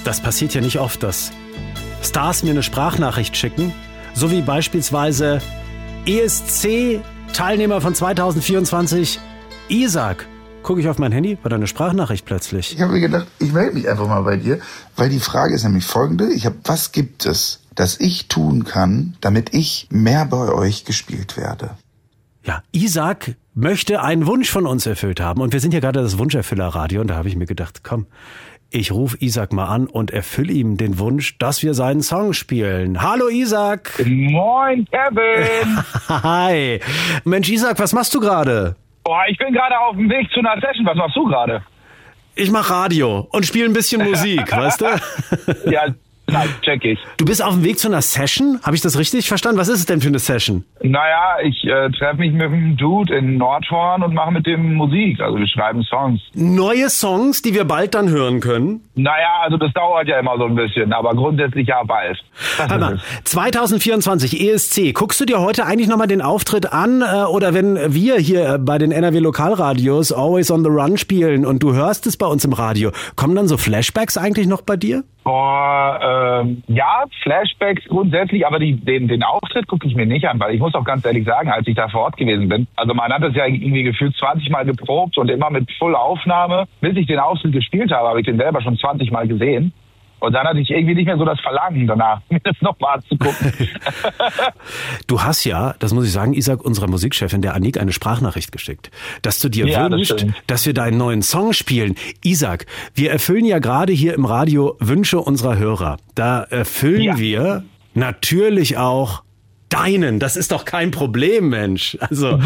Das passiert ja nicht oft, dass Stars mir eine Sprachnachricht schicken, so wie beispielsweise ESC-Teilnehmer von 2024, Isaac. Gucke ich auf mein Handy, war da eine Sprachnachricht plötzlich. Ich habe mir gedacht, ich melde mich einfach mal bei dir, weil die Frage ist nämlich folgende. Was gibt es, das ich tun kann, damit ich mehr bei euch gespielt werde? Ja, Isaac möchte einen Wunsch von uns erfüllt haben. Und wir sind ja gerade das Wunscherfüller-Radio. Und da habe ich mir gedacht, komm, ich rufe Isaac mal an und erfülle ihm den Wunsch, dass wir seinen Song spielen. Hallo Isaac. Moin Kevin. Hi. Mensch Isaac, was machst du gerade? Boah, ich bin gerade auf dem Weg zu einer Session. Was machst du gerade? Ich mache Radio und spiele ein bisschen Musik, weißt du? Ja, check ich. Du bist auf dem Weg zu einer Session? Habe ich das richtig verstanden? Was ist es denn für eine Session? Naja, ich treffe mich mit einem Dude in Nordhorn und mache mit dem Musik. Also wir schreiben Songs. Neue Songs, die wir bald dann hören können? Naja, also das dauert ja immer so ein bisschen, aber grundsätzlich ja bald. Hör mal, 2024 ESC, guckst du dir heute eigentlich nochmal den Auftritt an? Oder wenn wir hier bei den NRW Lokalradios Always on the Run spielen und du hörst es bei uns im Radio, kommen dann so Flashbacks eigentlich noch bei dir? Boah, ja, Flashbacks grundsätzlich, aber den Auftritt gucke ich mir nicht an, weil ich muss auch ganz ehrlich sagen, als ich da vor Ort gewesen bin, also man hat das ja irgendwie gefühlt 20 Mal geprobt und immer mit Full-Aufnahme, bis ich den Auftritt gespielt habe ich den selber schon 20 Mal gesehen. Und dann hatte ich irgendwie nicht mehr so das Verlangen danach, mir das nochmal anzugucken. Du hast ja, das muss ich sagen, Isaac, unserer Musikchefin, der Anik, eine Sprachnachricht geschickt, dass du dir wünschst, dass wir deinen neuen Song spielen. Isaac, wir erfüllen ja gerade hier im Radio Wünsche unserer Hörer. Da erfüllen wir natürlich auch deinen. Das ist doch kein Problem, Mensch. Also,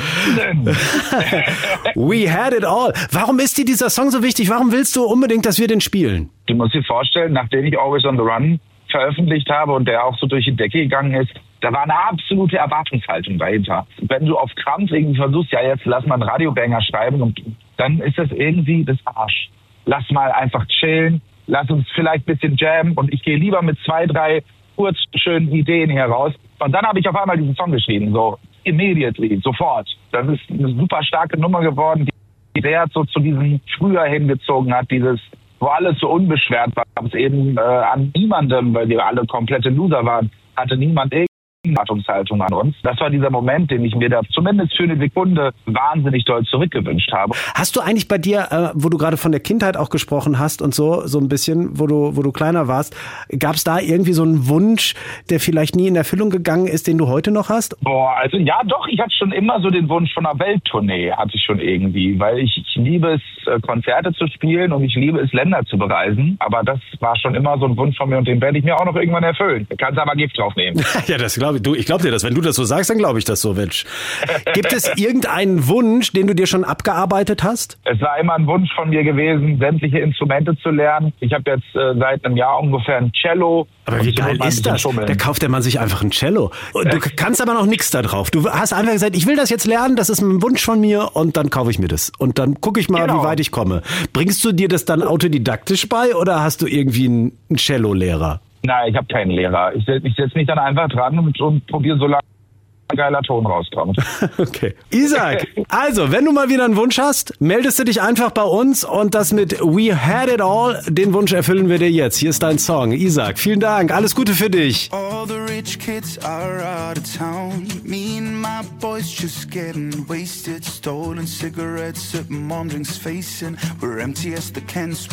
We Had It All. Warum ist dir dieser Song so wichtig? Warum willst du unbedingt, dass wir den spielen? Du musst dir vorstellen, nachdem ich Always on the Run veröffentlicht habe und der auch so durch die Decke gegangen ist, da war eine absolute Erwartungshaltung dahinter. Wenn du auf Krampf irgendwie versuchst, ja jetzt lass mal einen Radiobanger schreiben und dann ist das irgendwie das Arsch. Lass mal einfach chillen, lass uns vielleicht ein bisschen jammen und ich gehe lieber mit 2, 3 kurz schönen Ideen heraus. Und dann habe ich auf einmal diesen Song geschrieben, so immediately, sofort. Das ist eine super starke Nummer geworden, die sehr so zu diesem früher hingezogen hat, dieses, wo alles so unbeschwert war, es eben an niemandem, weil wir alle komplette Loser waren, hatte niemand Erwartungshaltung an uns. Das war dieser Moment, den ich mir da zumindest für eine Sekunde wahnsinnig doll zurückgewünscht habe. Hast du eigentlich bei dir, wo du gerade von der Kindheit auch gesprochen hast und so ein bisschen, wo du kleiner warst, gab es da irgendwie so einen Wunsch, der vielleicht nie in Erfüllung gegangen ist, den du heute noch hast? Boah, also ja doch, ich hatte schon immer so den Wunsch von einer Welttournee, hatte ich schon irgendwie, weil ich liebe es, Konzerte zu spielen und ich liebe es, Länder zu bereisen, aber das war schon immer so ein Wunsch von mir und den werde ich mir auch noch irgendwann erfüllen. Da kannst du aber Gift drauf nehmen. Ja, das glaube ich. Ich glaube dir das. Wenn du das so sagst, dann glaube ich das so, Mensch. Gibt es irgendeinen Wunsch, den du dir schon abgearbeitet hast? Es war immer ein Wunsch von mir gewesen, sämtliche Instrumente zu lernen. Ich habe jetzt seit einem Jahr ungefähr ein Cello. Aber wie geil ist das? Da kauft der Mann sich einfach ein Cello. Du kannst aber noch nichts da drauf. Du hast einfach gesagt, ich will das jetzt lernen, das ist ein Wunsch von mir und dann kaufe ich mir das. Und dann gucke ich mal, wie weit ich komme. Bringst du dir das dann autodidaktisch bei oder hast du irgendwie einen Cello-Lehrer? Nein, ich habe keinen Lehrer. Ich setz mich dann einfach dran und probiere so lange ein geiler Ton rauskommt. Okay. Isaac, also, wenn du mal wieder einen Wunsch hast, meldest du dich einfach bei uns und das mit We Had It All, den Wunsch erfüllen wir dir jetzt. Hier ist dein Song. Isaac, vielen Dank. Alles Gute für dich. All the rich kids are out of town. Me and my boys just getting wasted. Stolen cigarettes at mom drinks facing. We're empty as the cans.